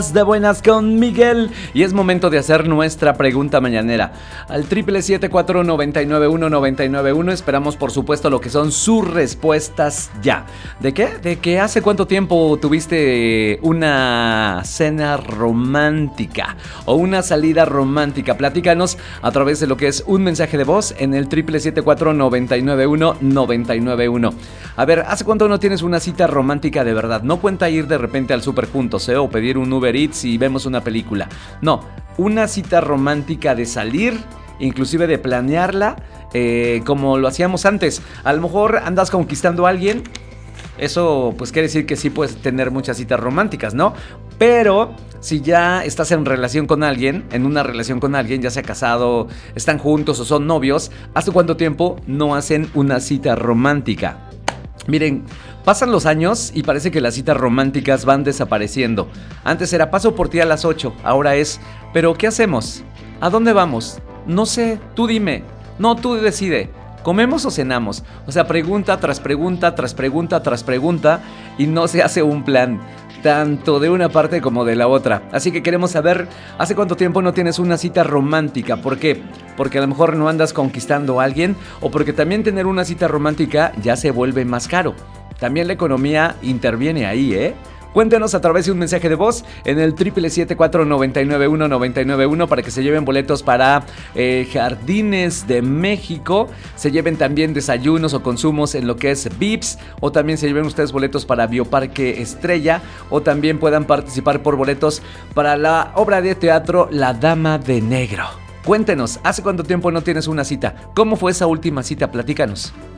De buenas con Miguel y es momento de hacer nuestra pregunta mañanera al 777-499-1991. Esperamos por supuesto lo que son sus respuestas ya. ¿De qué? De que hace cuánto tiempo tuviste una cena romántica o una salida romántica. Platícanos a través de lo que es un mensaje de voz en el 777-499-1991. A ver, ¿hace cuánto no tienes una cita romántica de verdad? No cuenta ir de repente al súper juntos, o pedir un Uber Eats y vemos una película. No, una cita romántica de salir, inclusive de planearla, como lo hacíamos antes. A lo mejor andas conquistando a alguien. Eso pues quiere decir que sí puedes tener muchas citas románticas, ¿no? Pero si ya estás en relación con alguien, en una relación con alguien, ya sea casado, están juntos o son novios, ¿hace cuánto tiempo no hacen una cita romántica? Miren, pasan los años y parece que las citas románticas van desapareciendo. Antes era paso por ti a las 8, ahora es, ¿pero qué hacemos? ¿A dónde vamos? No sé, tú dime. No, tú decide. ¿Comemos o cenamos? O sea, pregunta tras pregunta, tras pregunta, tras pregunta, y no se hace un plan, tanto de una parte como de la otra. Así que queremos saber, ¿hace cuánto tiempo no tienes una cita romántica? ¿Por qué? Porque a lo mejor no andas conquistando a alguien, o porque también tener una cita romántica ya se vuelve más caro. También la economía interviene ahí, ¿eh? Cuéntenos a través de un mensaje de voz en el 777-499-1991 para que se lleven boletos para Jardines de México, se lleven también desayunos o consumos en lo que es Vips, o también se lleven ustedes boletos para Bioparque Estrella, o también puedan participar por boletos para la obra de teatro La Dama de Negro. Cuéntenos, ¿hace cuánto tiempo no tienes una cita? ¿Cómo fue esa última cita? Platícanos.